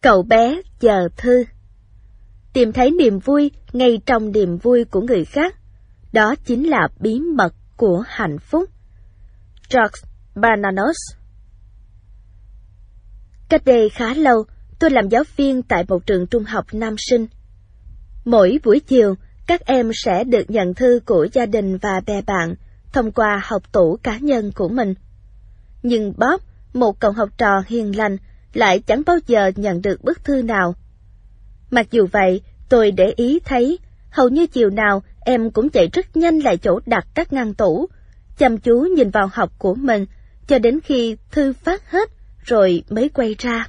Cậu bé chờ thư. Tìm thấy niềm vui ngay trong niềm vui của người khác, đó chính là bí mật của hạnh phúc. George Bernanos. Cách đây khá lâu, tôi làm giáo viên tại một trường trung học nam sinh. Mỗi buổi chiều, các em sẽ được nhận thư của gia đình và bè bạn thông qua hộp tủ cá nhân của mình. Nhưng Bob, một cậu học trò hiền lành, lại chẳng bao giờ nhận được bức thư nào. Mặc dù vậy, tôi để ý thấy, hầu như chiều nào em cũng chạy rất nhanh lại chỗ đặt các ngăn tủ, chăm chú nhìn vào hộp của mình, cho đến khi thư phát hết, rồi mới quay ra.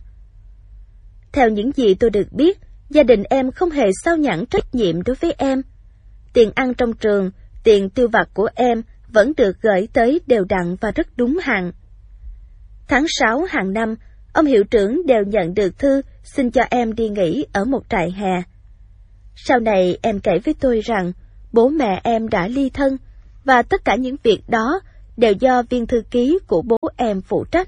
Theo những gì tôi được biết, gia đình em không hề xao nhãng trách nhiệm đối với em. Tiền ăn trong trường, tiền tiêu vặt của em vẫn được gửi tới đều đặn và rất đúng hạn. Tháng 6 hàng năm, ông hiệu trưởng đều nhận được thư xin cho em đi nghỉ ở một trại hè. Sau này em kể với tôi rằng bố mẹ em đã ly thân, và tất cả những việc đó đều do viên thư ký của bố em phụ trách.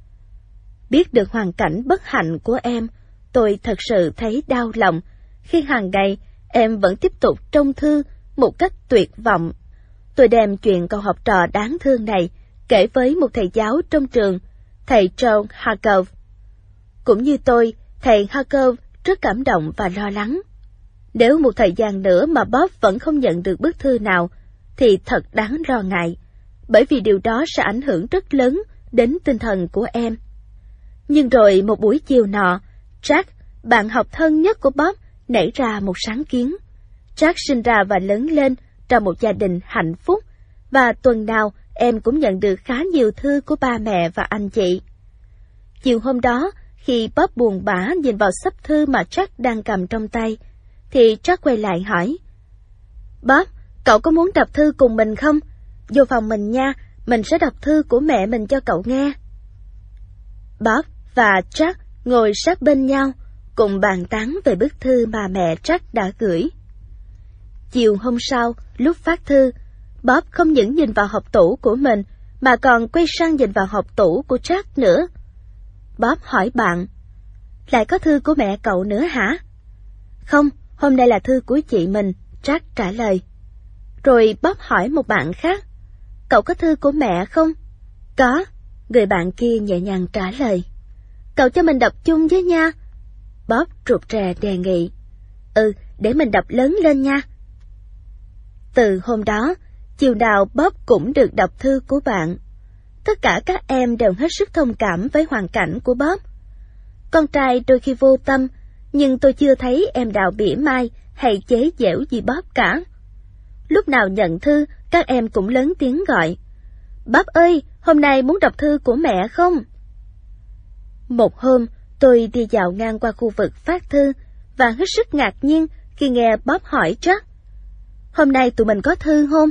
Biết được hoàn cảnh bất hạnh của em, tôi thật sự thấy đau lòng khi hàng ngày em vẫn tiếp tục trông thư một cách tuyệt vọng. Tôi đem chuyện cậu học trò đáng thương này kể với một thầy giáo trong trường, thầy John Hargrove. Cũng như tôi, thầy Hargrove rất cảm động và lo lắng. Nếu một thời gian nữa mà Bob vẫn không nhận được bức thư nào, thì thật đáng lo ngại, bởi vì điều đó sẽ ảnh hưởng rất lớn đến tinh thần của em. Nhưng rồi một buổi chiều nọ, Jack, bạn học thân nhất của Bob, nảy ra một sáng kiến. Jack sinh ra và lớn lên trong một gia đình hạnh phúc, và tuần nào em cũng nhận được khá nhiều thư của ba mẹ và anh chị. Chiều hôm đó, khi Bob buồn bã nhìn vào xấp thư mà Jack đang cầm trong tay, thì Jack quay lại hỏi: Bob, cậu có muốn đọc thư cùng mình không? Vô phòng mình nha, mình sẽ đọc thư của mẹ mình cho cậu nghe. Bob và Jack ngồi sát bên nhau, cùng bàn tán về bức thư mà mẹ Jack đã gửi. Chiều hôm sau, lúc phát thư, Bob không những nhìn vào hộp tủ của mình, mà còn quay sang nhìn vào hộp tủ của Jack nữa. Bob hỏi bạn: Lại có thư của mẹ cậu nữa hả? Không, hôm nay là thư của chị mình, Jack trả lời. Rồi Bob hỏi một bạn khác: Cậu có thư của mẹ không? Có, người bạn kia nhẹ nhàng trả lời. Cậu cho mình đọc chung với nha. Bob rụt rè đề nghị. Để mình đọc lớn lên nha. Từ hôm đó, chiều nào Bob cũng được đọc thư của bạn. Tất cả các em đều hết sức thông cảm với hoàn cảnh của Bob. Con trai đôi khi vô tâm, nhưng tôi chưa thấy em nào mỉa mai hay chế giễu gì Bob cả. Lúc nào nhận thư, các em cũng lớn tiếng gọi: Bob ơi, hôm nay muốn đọc thư của mẹ không? Một hôm, tôi đi dạo ngang qua khu vực phát thư và hết sức ngạc nhiên khi nghe Bob hỏi Jack: Hôm nay tụi mình có thư không?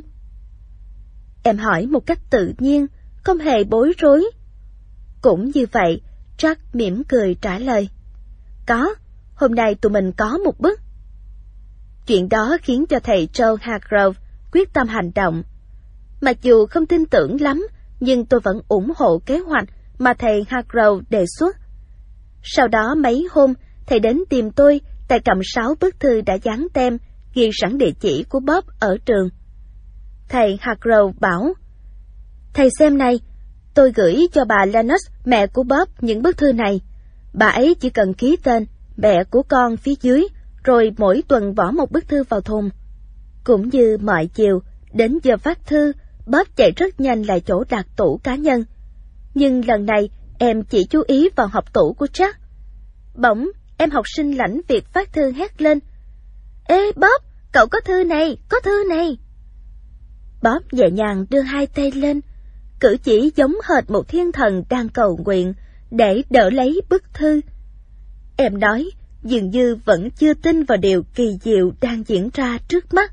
Em hỏi một cách tự nhiên, không hề bối rối. Cũng như vậy, Jack mỉm cười trả lời: Có, hôm nay tụi mình có một bức. Chuyện đó khiến cho thầy Joe Hargrove quyết tâm hành động. Mặc dù không tin tưởng lắm, nhưng tôi vẫn ủng hộ kế hoạch mà thầy Hargrove đề xuất. Sau đó mấy hôm, thầy đến tìm tôi, tay cầm 6 bức thư đã dán tem, ghi sẵn địa chỉ của Bob ở trường. Thầy Hargrove bảo: Thầy xem này, tôi gửi cho bà Lennox, mẹ của Bob, những bức thư này. Bà ấy chỉ cần ký tên, mẹ của con phía dưới, rồi mỗi tuần bỏ một bức thư vào thùng. Cũng như mọi chiều, đến giờ phát thư, Bob chạy rất nhanh lại chỗ đặt tủ cá nhân. Nhưng lần này, em chỉ chú ý vào hộp tủ của Jack. Bỗng, em học sinh lãnh việc phát thư hét lên: Ê Bob, cậu có thư này, có thư này. Bob nhẹ nhàng đưa hai tay lên, cử chỉ giống hệt một thiên thần đang cầu nguyện để đỡ lấy bức thư. Em nói, dường như vẫn chưa tin vào điều kỳ diệu đang diễn ra trước mắt.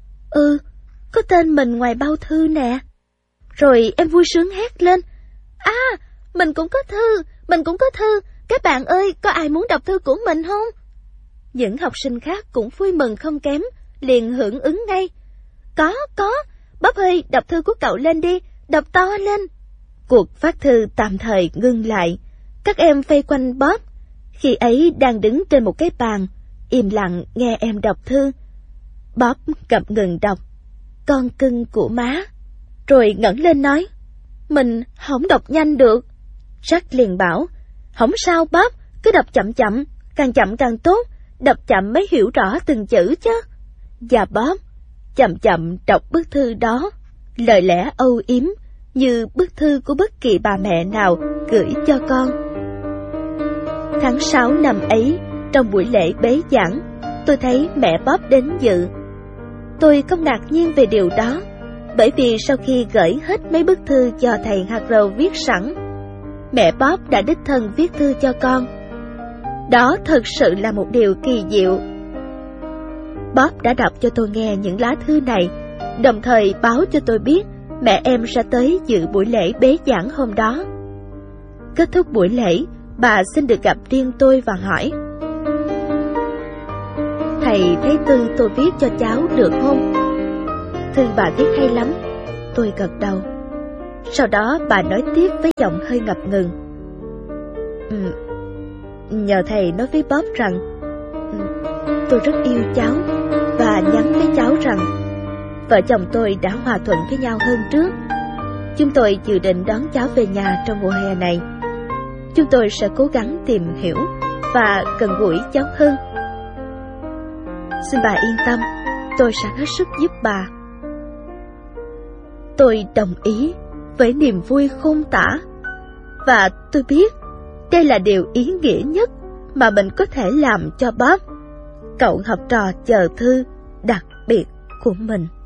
Có tên mình ngoài bao thư nè. Rồi em vui sướng hét lên: mình cũng có thư, mình cũng có thư. Các bạn ơi, có ai muốn đọc thư của mình không? Những học sinh khác cũng vui mừng không kém, liền hưởng ứng ngay. Có, Bob ơi, đọc thư của cậu lên đi, đọc to lên. Cuộc phát thư tạm thời ngưng lại. Các em vây quanh Bob. Khi ấy đang đứng trên một cái bàn, im lặng nghe em đọc thư. Bob ngập ngừng đọc, con cưng của má, rồi ngẩng lên nói, mình không đọc nhanh được. Jack liền bảo, không sao Bob, cứ đọc chậm chậm càng tốt, đọc chậm mới hiểu rõ từng chữ chứ. Và Bob chậm chậm đọc bức thư đó, lời lẽ âu yếm như bức thư của bất kỳ bà mẹ nào gửi cho con. Tháng 6 năm ấy, trong buổi lễ bế giảng, tôi thấy mẹ Bob đến dự. Tôi không ngạc nhiên về điều đó, bởi vì sau khi gửi hết mấy bức thư do thầy Harrow viết sẵn, mẹ Bob đã đích thân viết thư cho con. Đó thật sự là một điều kỳ diệu. Bob đã đọc cho tôi nghe những lá thư này, đồng thời báo cho tôi biết mẹ em sẽ tới dự buổi lễ bế giảng hôm đó. Kết thúc buổi lễ, bà xin được gặp riêng tôi và hỏi, thầy thấy thư tôi viết cho cháu được không? Thư bà viết hay lắm. Tôi gật đầu. Sau đó bà nói tiếp với giọng hơi ngập ngừng, nhờ thầy nói với Bob rằng tôi rất yêu cháu, và nhắn với cháu rằng vợ chồng tôi đã hòa thuận với nhau hơn trước. Chúng tôi dự định đón cháu về nhà trong mùa hè này. Chúng tôi sẽ cố gắng tìm hiểu và gần gũi cháu hơn. Xin bà yên tâm, tôi sẽ hết sức giúp bà. Tôi đồng ý với niềm vui khôn tả, và tôi biết đây là điều ý nghĩa nhất mà mình có thể làm cho Bob, cậu học trò chờ thư đặc biệt của mình.